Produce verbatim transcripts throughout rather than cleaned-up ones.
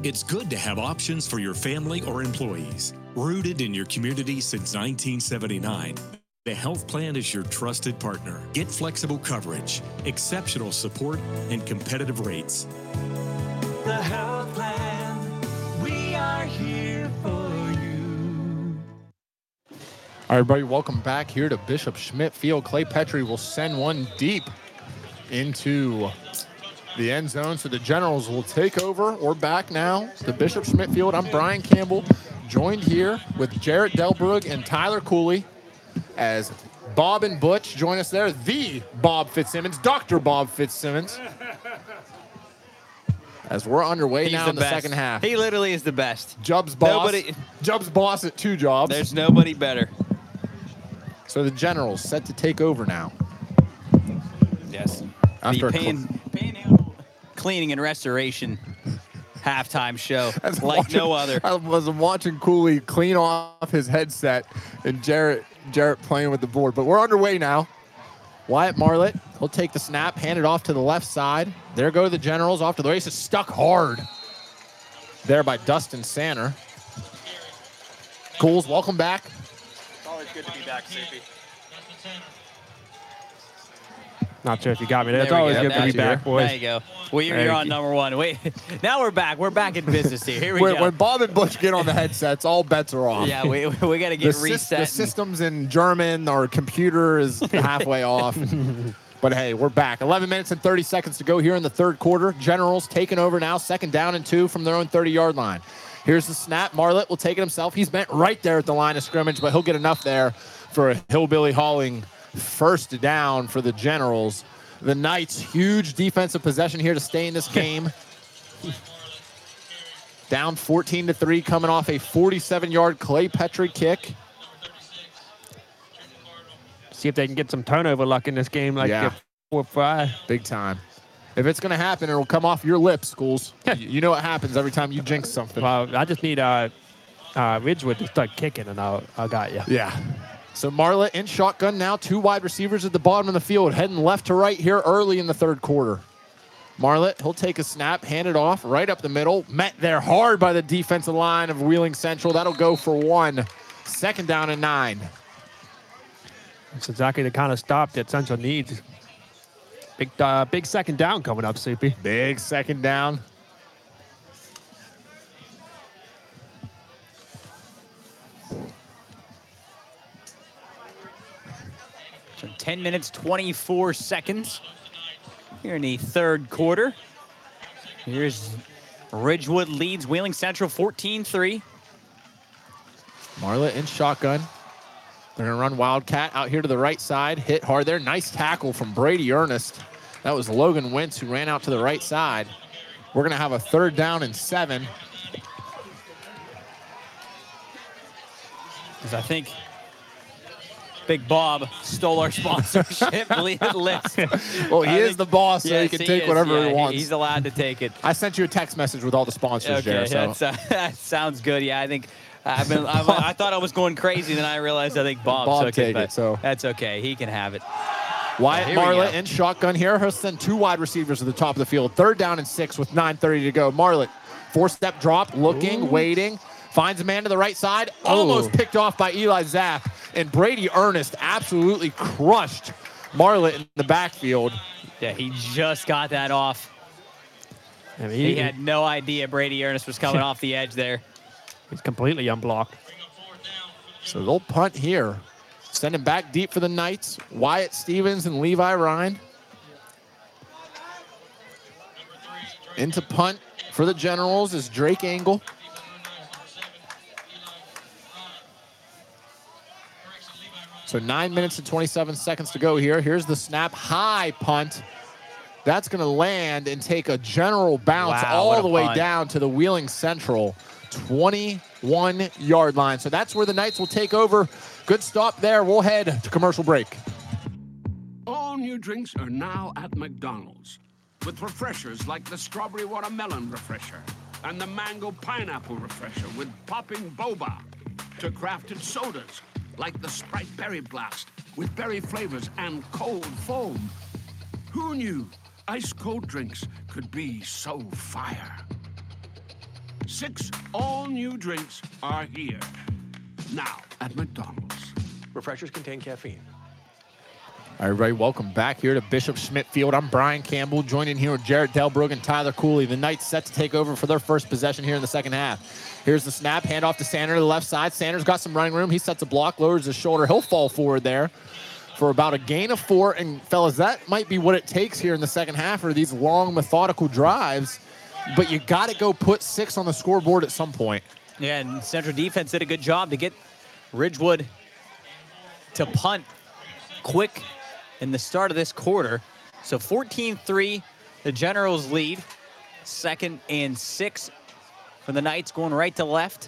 It's good to have options for your family or employees. Rooted in your community since nineteen seventy-nine, the health plan is your trusted partner. Get flexible coverage, exceptional support, and competitive rates. The health plan, we are here for you. All right, everybody, welcome back here to Bishop Schmidt Field. Clay Petrie will send one deep into the end zone, so the Generals will take over. We're back now to Bishop Schmidt Field. I'm Brian Campbell, joined here with Jarrett Delbrug and Tyler Cooley as Bob and Butch join us there. The Bob Fitzsimmons, Doctor Bob Fitzsimmons. As we're underway He's now the in the best. second half. He literally is the best. Jub's boss. Nobody, Jub's boss at two jobs. there's nobody better. So the Generals set to take over now. Yes. After the a pan, Panhandle Cleaning and Restoration halftime show As like watching- no other. I was watching Cooley clean off his headset and Jarrett Jarrett playing with the board. But we're underway now. Wyatt Marlett, he'll take the snap, hand it off to the left side. There go the Generals off to the races, stuck hard there by Dustin Sanner. Cools, welcome back. It's always good to be back, Soupy. Not sure if you got me there. There It's we always go. good to Now be you- back, boys. There you go. Well, you're, Thank you're on you. number one. Wait, now we're back. We're back in business here. Here we When, go. when Bob and Butch get on the headsets, all bets are off. yeah, we, we got to the, get sys- reset. the systems in German, our computer is halfway off. But hey, we're back. eleven minutes and thirty seconds to go here in the third quarter. Generals taking over now, second down and two from their own thirty-yard line. Here's the snap. Marlett will take it himself. He's bent right there at the line of scrimmage, but he'll get enough there for a hillbilly hauling first down for the Generals. The Knights, huge defensive possession here to stay in this game. Down fourteen to three, coming off a forty-seven-yard Clay Petrie kick. See if they can get some turnover luck in this game, like Yeah. get four or five. Big time. If it's going to happen, it'll come off your lips, Schools. you, you know what happens every time you jinx something. Well, I just need uh, uh, Ridgewood to start kicking, and I'll, I got you. Yeah. So Marlett in shotgun now. Two wide receivers at the bottom of the field, heading left to right here early in the third quarter. Marlett, he'll take a snap, hand it off right up the middle. Met there hard by the defensive line of Wheeling Central. That'll go for one. Second down and nine. That's exactly the kind of stop that Central needs. Big, uh, big second down coming up, Soupy. Big second down. So ten minutes, twenty-four seconds here in the third quarter. Here's Ridgewood leads Wheeling Central fourteen three. Marlett in shotgun. They're going to run Wildcat out here to the right side. Hit hard there. Nice tackle from Brady Ernest. That was Logan Wentz who ran out to the right side. We're going to have a third down and seven. Because I think Big Bob stole our sponsorship list. Well, he I is think- the boss, so yes, he can he take is. whatever Yeah, he wants. He's allowed to take it. I sent you a text message with all the sponsors Okay, there. So. that's, uh, that sounds good. Yeah, I think I've been. I've, I thought I was going crazy, then I realized I think Bob, Bob took take it. But it, so. that's okay. He can have it. Wyatt Here we Marlett go. in shotgun here. He'll send two wide receivers to the top of the field. Third down and six with nine thirty to go. Marlett, four-step drop, looking, Ooh. waiting. Finds a man to the right side. Almost Oh. picked off by Eli Zapp. And Brady Ernest absolutely crushed Marlett in the backfield. Yeah, he just got that off. I mean, He had no idea Brady Ernest was coming off the edge there. he's completely unblocked. So they'll punt here. Send him back deep for the Knights. Wyatt Stevens and Levi Ryan. Into punt for the Generals is Drake Engel. So nine minutes and twenty-seven seconds to go here. Here's the snap. High punt. That's going to land and take a general bounce Wow, what all a the way punt. down to the Wheeling Central twenty-one-yard line. So that's where the Knights will take over. Good stop there. We'll head to commercial break. All new drinks are now at McDonald's, with refreshers like the Strawberry Watermelon Refresher and the Mango Pineapple Refresher with popping boba, to crafted sodas like the Sprite Berry Blast with berry flavors and cold foam. Who knew ice cold drinks could be so fire? six all-new drinks are here. Now at McDonald's. Refreshers contain caffeine. All right, everybody, welcome back here to Bishop Schmidt Field. I'm Brian Campbell, joining here with Jarrett Delbrug and Tyler Cooley. The Knights set to take over for their first possession here in the second half. Here's the snap, handoff to Sander to the left side. Sanders got some running room. He sets a block, lowers his shoulder. He'll fall forward there for about a gain of four. And, fellas, that might be what it takes here in the second half are these long, methodical drives. But you got to go put six on the scoreboard at some point. Yeah, and Central defense did a good job to get Ridgewood to punt quick in the start of this quarter. So fourteen three, the Generals lead. Second and six for the Knights, going right to left.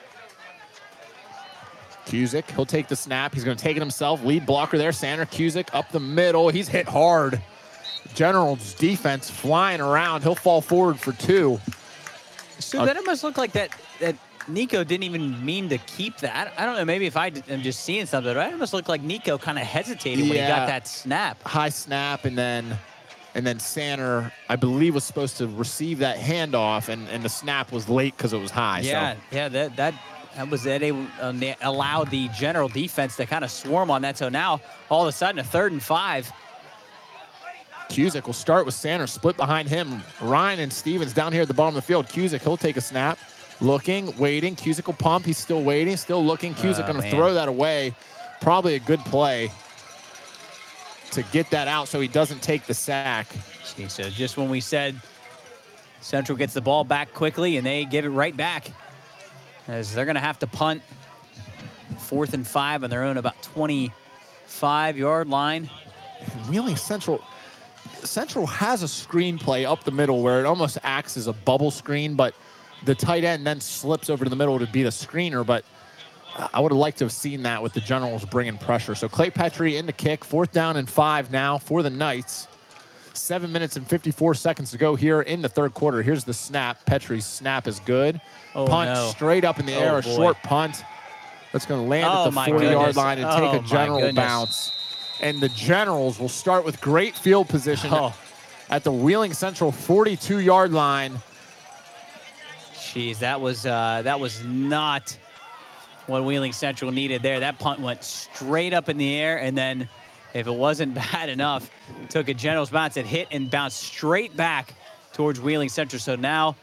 Cusick, he'll take the snap. He's going to take it himself. Lead blocker there. Sander Cusick up the middle. He's hit hard. Generals defense flying around. He'll fall forward for two. So Uh, that almost looked like that that Nico didn't even mean to keep that. I don't know, maybe if I d- am just seeing something, but it almost looked like Nico kind of hesitated when he Yeah. got that snap. High snap, and then and then Sander, I believe, was supposed to receive that handoff, and, and the snap was late because it was high. Yeah, So yeah, that that that was it. They um, they allowed the General defense to kind of swarm on that. So now all of a sudden a third and five. Cusick will start with Sander split behind him. Ryan and Stevens down here at the bottom of the field. Cusick, he'll take a snap. Looking, waiting. Cusick will pump. He's still waiting, still looking. Cusick Oh, going to man. throw that away. Probably a good play to get that out so he doesn't take the sack. Gee, so just when we said Central gets the ball back quickly and they give it right back, as they're going to have to punt fourth and five on their own about twenty-five yard line. Wheeling Central, Central has a screenplay up the middle where it almost acts as a bubble screen, but the tight end then slips over to the middle to be the screener. But I would have liked to have seen that with the Generals bringing pressure. So Clay Petrie in the kick, fourth down and five now for the Knights. Seven minutes and fifty-four seconds to go here in the third quarter. Here's the snap. Petrie's snap is good. Oh, punt no. straight up in the Oh, air, a boy. short punt. That's going to land Oh, at the my forty-yard goodness. line and Oh, take a my General goodness. bounce. And the Generals will start with great field position Oh. at the Wheeling Central forty-two-yard line. Jeez, that was uh, that was not what Wheeling Central needed there. That punt went straight up in the air, and then if it wasn't bad enough, took a General's bounce. It hit and bounced straight back towards Wheeling Central. So now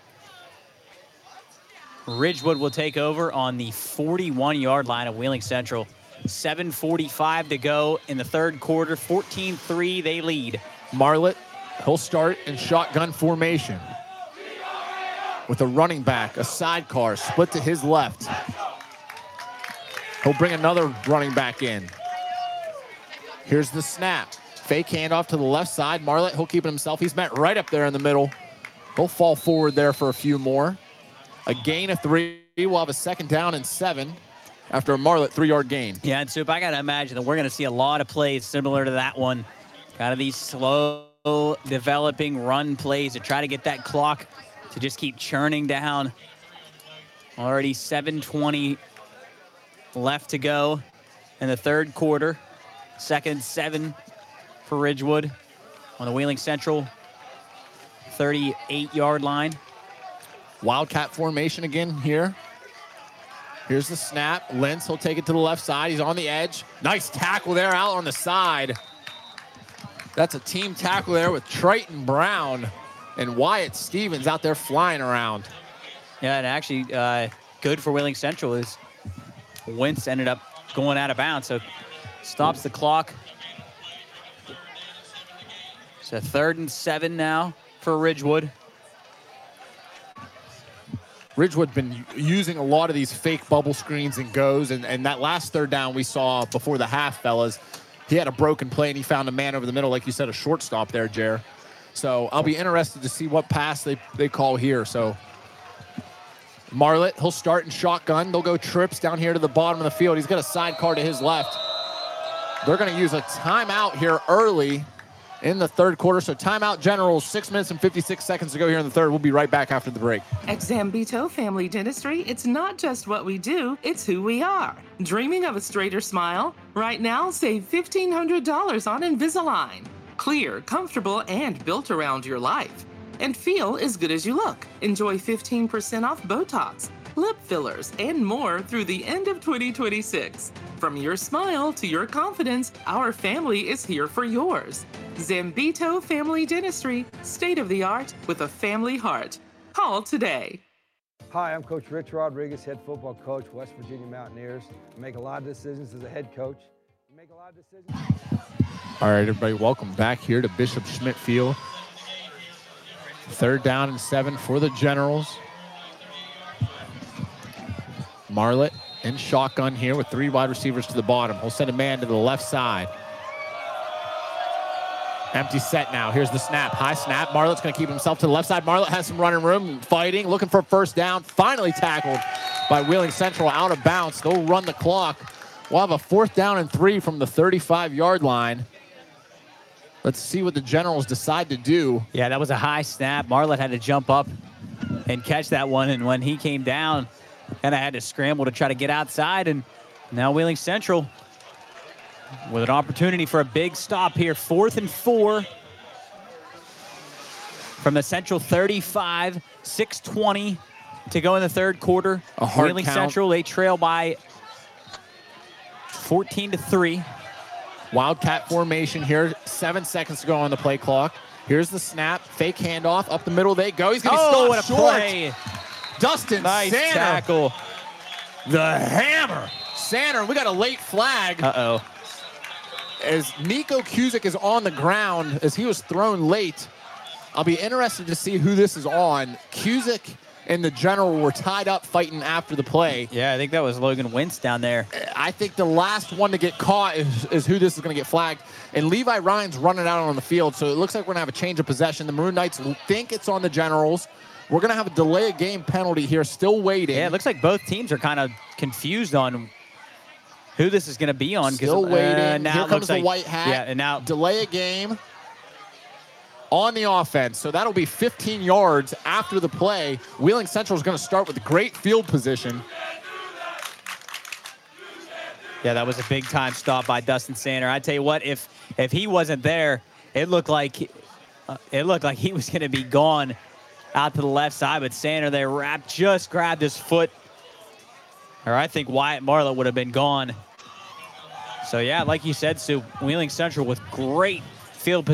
Ridgewood will take over on the forty-one-yard line of Wheeling Central. seven forty-five to go in the third quarter. fourteen three, they lead. Marlett, he'll start in shotgun formation with a running back, a sidecar, split to his left. He'll bring another running back in. Here's the snap. Fake handoff to the left side. Marlett, he'll keep it himself. He's met right up there in the middle. He'll fall forward there for a few more. A gain of three. We'll have a second down and seven after a Marlett three-yard gain. Yeah, and Soup, I got to imagine that we're going to see a lot of plays similar to that one. Kind of these slow developing run plays to try to get that clock to just keep churning down. Already seven twenty left to go in the third quarter. Second seven for Ridgewood on the Wheeling Central thirty-eight-yard line. Wildcat formation again here. Here's the snap. Lentz, he'll take it to the left side. He's on the edge. Nice tackle there out on the side. That's a team tackle there with Triton Brown and Wyatt Stevens out there flying around. Yeah, and actually uh, good for Wheeling Central is Wentz ended up going out of bounds, so stops the clock. So third and seven now for Ridgewood. Ridgewood been using a lot of these fake bubble screens and goes, and, and that last third down we saw before the half, fellas, he had a broken play and he found a man over the middle, like you said, a shortstop there, Jer. So I'll be interested to see what pass they, they call here. So Marlett, he'll start in shotgun. They'll go trips down here to the bottom of the field. He's got a sidecar to his left. They're going to use a timeout here early in the third quarter. So timeout, Generals, six minutes and fifty-six seconds to go here in the third. We'll be right back after the break. At Zambito Family Dentistry, it's not just what we do, it's who we are. Dreaming of a straighter smile? Right now, save fifteen hundred dollars on Invisalign. Clear, comfortable, and built around your life. and feel as good as you look. Enjoy fifteen percent off Botox, lip fillers, and more through the end of twenty twenty-six. From your smile to your confidence, our family is here for yours. Zambito Family Dentistry, state of the art with a family heart. Call today. Hi, I'm Coach Rich Rodriguez, head football coach, West Virginia Mountaineers. I make a lot of decisions as a head coach. I make a lot of decisions. All right, everybody, welcome back here to Bishop Schmidt Field. Third down and seven for the Generals. Marlett in shotgun here with three wide receivers to the bottom. He'll send a man to the left side. Empty set now. Here's the snap. High snap. Marlett's going to keep himself to the left side. Marlett has some running room, fighting, looking for a first down. Finally tackled by Wheeling Central out of bounds. They'll run the clock. We'll have a fourth down and three from the thirty-five-yard line. Let's see what the Generals decide to do. Yeah, that was a high snap. Marlett had to jump up and catch that one. And when he came down, kind of had to scramble to try to get outside. And now Wheeling Central with an opportunity for a big stop here. Fourth and four from the Central thirty-five, six twenty to go in the third quarter. A hard Wheeling count. Central, they trail by fourteen to three. Wildcat formation here. Seven seconds to go on the play clock. Here's the snap. Fake handoff. Up the middle they go. He's going to Oh, stop what a short. play. Dustin Nice Sanner. tackle. The hammer. Sanner, we got a late flag. Uh-oh. As Nico Cusick is on the ground as he was thrown late. I'll be interested to see who this is on. Cusick and the General were tied up fighting after the play. Yeah, I think that was Logan Wentz down there. I think the last one to get caught is, is who this is going to get flagged. And Levi Ryan's running out on the field, so it looks like we're going to have a change of possession. The Maroon Knights think it's on the Generals. We're going to have a delay of game penalty here, still waiting. Yeah, it looks like both teams are kind of confused on who this is going to be on. Still uh, waiting. now Here it comes looks the like, white hat. Yeah, and now Delay a game on the offense. So that'll be fifteen yards after the play. Wheeling Central is going to start with great field position. Yeah, that was a big time stop by Dustin Sanner. I tell you what, if if he wasn't there, it looked like uh, it looked like he was going to be gone out to the left side. But Sanner there wrapped, just grabbed his foot, or I think Wyatt Marlett would have been gone. So yeah, like you said, Sue, Wheeling Central with great field position.